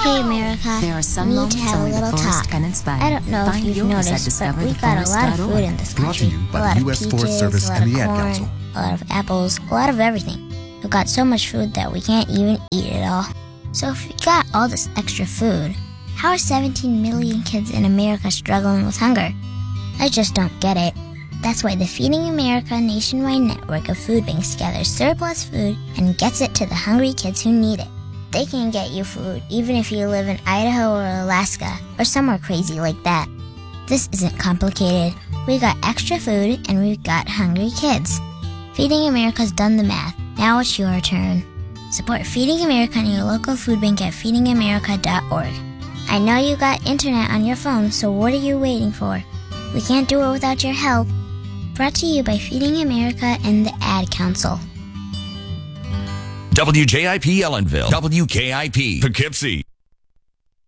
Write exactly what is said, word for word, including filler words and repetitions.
Hey America, There are some we need moments to have a only the little forest talk. can inspire. I don't know Find if you've yours at noticed, but discover we've the got a forest lot of dot org. food in this Brought to country. you by a lot the of U S peaches, Forest Service a lot and of the Ad corn, Council. a lot of apples, a lot of everything. We've got so much food that we can't even eat it all. So if we got all this extra food, how are seventeen million kids in America struggling with hunger? I just don't get it. That's why the Feeding America nationwide network of food banks gathers surplus food and gets it to the hungry kids who need it. They can get you food even if you live in Idaho or Alaska or somewhere crazy like that. This isn't complicated. We got extra food and we've got hungry kids. Feeding America's done the math. Now it's your turn. Support Feeding America and your local food bank at feeding america dot org. I know you got internet on your phone, so what are you waiting for? We can't do it without your help. Brought to you by Feeding America and the Ad Council. W J I P Ellenville, W K I P Poughkeepsie.